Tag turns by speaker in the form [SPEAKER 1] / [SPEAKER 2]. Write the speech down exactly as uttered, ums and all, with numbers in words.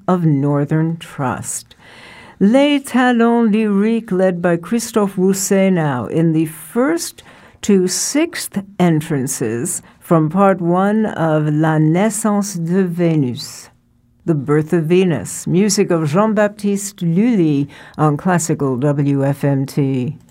[SPEAKER 1] of Northern Trust. Les Talons Lyriques, led by Christophe Rousset now, in the first to sixth entrances from part one of La Naissance de Vénus, The Birth of Venus, music of Jean-Baptiste Lully on Classical W F M T.